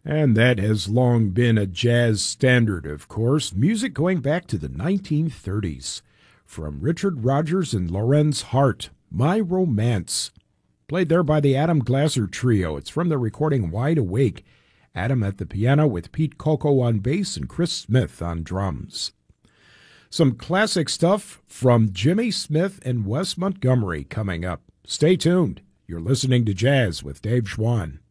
And that has long been a jazz standard, of course, music going back to the 1930s. From Richard Rodgers and Lorenz Hart, My Romance. Played there by the Adam Glasser Trio. It's from the recording Wide Awake. Adam at the piano with Pete Coco on bass and Chris Smith on drums. Some classic stuff from Jimmy Smith and Wes Montgomery coming up. Stay tuned. You're listening to Jazz with Dave Schwann.